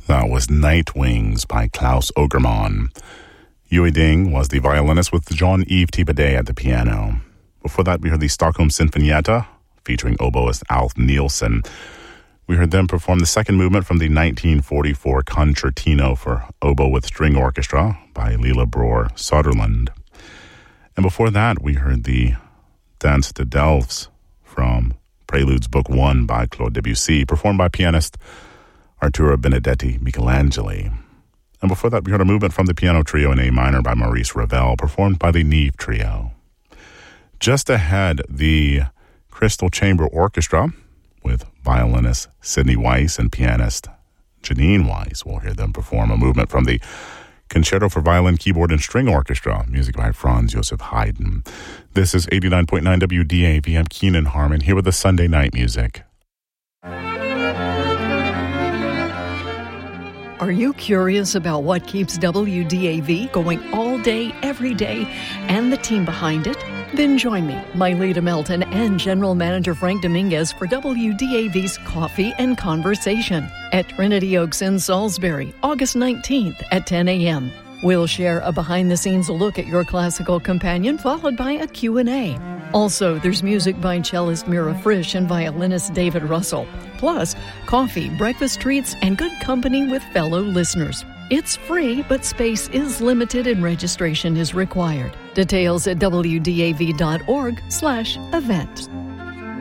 That was Night Wings by Klaus Ogerman. Yui Ding was the violinist with Jean-Yves Thibaudet at the piano. Before that, we heard the Stockholm Sinfonietta featuring oboist Alf Nielsen. We heard them perform the second movement from the 1944 Concertino for Oboe with String Orchestra by Lila Bror Soderlund. And before that, we heard the Dance de Delphes from Preludes Book 1 by Claude Debussy, performed by pianist Arturo Benedetti Michelangeli. And before that, we heard a movement from the piano trio in A minor by Maurice Ravel, performed by the Neve Trio. Just ahead, the Crystal Chamber Orchestra with violinist Sidney Weiss and pianist Janine Weiss. We'll hear them perform a movement from the Concerto for Violin, Keyboard, and String Orchestra, music by Franz Joseph Haydn. This is 89.9 WDAV. I'm Keenan Harmon, here with the Sunday Night Music. Are you curious about what keeps WDAV going all day, every day, and the team behind it? Then join me, Myleta Melton, and General Manager Frank Dominguez for WDAV's Coffee and Conversation at Trinity Oaks in Salisbury, August 19th at 10 a.m. We'll share a behind-the-scenes look at your classical companion, followed by a Q&A. Also, there's music by cellist Mira Frisch and violinist David Russell. Plus, coffee, breakfast treats, and good company with fellow listeners. It's free, but space is limited and registration is required. Details at wdav.org/event.